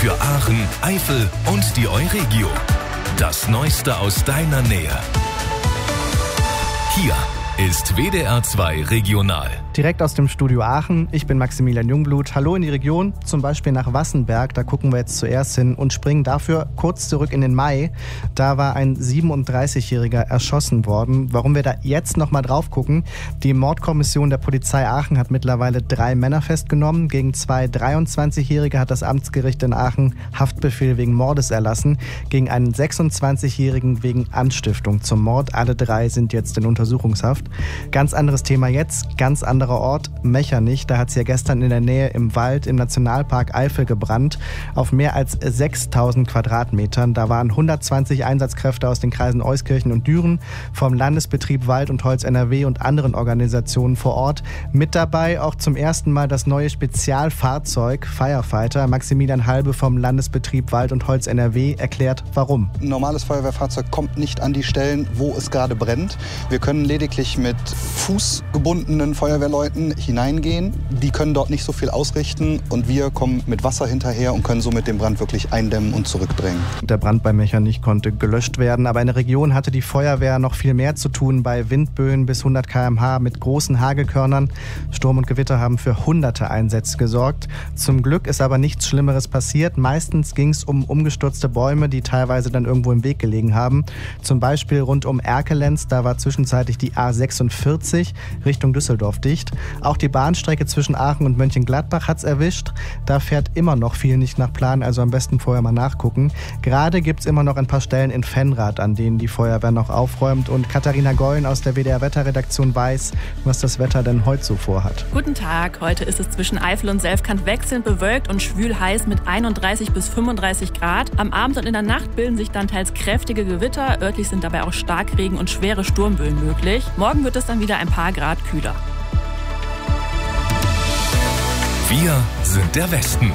Für Aachen, Eifel und die Euregio. Das Neueste aus deiner Nähe. Hier ist WDR 2 Regional. Direkt aus dem Studio Aachen. Ich bin Maximilian Jungblut. Hallo in die Region, zum Beispiel nach Wassenberg. Da gucken wir jetzt zuerst hin und springen dafür kurz zurück in den Mai. Da war ein 37-Jähriger erschossen worden. Warum wir da jetzt nochmal drauf gucken: Die Mordkommission der Polizei Aachen hat mittlerweile 3 Männer festgenommen. Gegen 2 23-Jährige hat das Amtsgericht in Aachen Haftbefehl wegen Mordes erlassen. Gegen einen 26-Jährigen wegen Anstiftung zum Mord. Alle 3 sind jetzt in Untersuchungshaft. Ganz anderes Thema jetzt, ganz anderer Ort, Mechernich. Da hat es ja gestern in der Nähe im Wald im Nationalpark Eifel gebrannt, auf mehr als 6.000 Quadratmetern. Da waren 120 Einsatzkräfte aus den Kreisen Euskirchen und Düren, vom Landesbetrieb Wald und Holz NRW und anderen Organisationen vor Ort. Mit dabei auch zum ersten Mal das neue Spezialfahrzeug Firefighter. Maximilian Halbe vom Landesbetrieb Wald und Holz NRW erklärt, warum. Ein normales Feuerwehrfahrzeug kommt nicht an die Stellen, wo es gerade brennt. Wir können lediglich mit fußgebundenen Feuerwehrleuten hineingehen. Die können dort nicht so viel ausrichten und wir kommen mit Wasser hinterher und können somit den Brand wirklich eindämmen und zurückdrängen. Der Brand bei Mechernich konnte gelöscht werden, aber in der Region hatte die Feuerwehr noch viel mehr zu tun. Bei Windböen bis 100 km/h mit großen Hagelkörnern. Sturm und Gewitter haben für hunderte Einsätze gesorgt. Zum Glück ist aber nichts Schlimmeres passiert. Meistens ging es um umgestürzte Bäume, die teilweise dann irgendwo im Weg gelegen haben. Zum Beispiel rund um Erkelenz, da war zwischenzeitlich die A46 Richtung Düsseldorf dicht. Auch die Bahnstrecke zwischen Aachen und Mönchengladbach hat's erwischt. Da fährt immer noch viel nicht nach Plan, also am besten vorher mal nachgucken. Gerade gibt's immer noch ein paar Stellen in Fennrath, an denen die Feuerwehr noch aufräumt. Und Katharina Gollen aus der WDR-Wetterredaktion weiß, was das Wetter denn heute so vorhat. Guten Tag, heute ist es zwischen Eifel und Selfkant wechselnd bewölkt und schwül heiß mit 31 bis 35 Grad. Am Abend und in der Nacht bilden sich dann teils kräftige Gewitter. Örtlich sind dabei auch Starkregen und schwere Sturmböen möglich. Morgen wird es dann wieder ein paar Grad kühler. Wir sind der Westen.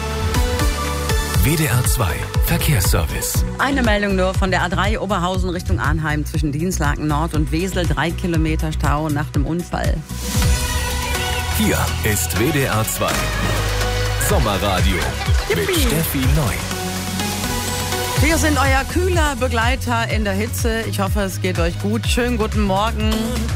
WDR 2 Verkehrsservice. Eine Meldung nur von der A3 Oberhausen Richtung Arnheim zwischen Dienstlaken Nord und Wesel. 3 Kilometer Stau nach dem Unfall. Hier ist WDR 2 Sommerradio mit Steffi Neu. Wir sind euer kühler Begleiter in der Hitze. Ich hoffe, es geht euch gut. Schönen guten Morgen.